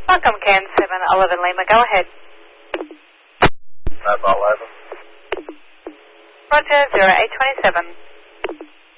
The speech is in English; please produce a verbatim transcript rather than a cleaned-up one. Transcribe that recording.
Welcome, Can seven eleven Lima. Go ahead. Mobile over. Roger, zero eight twenty-seven.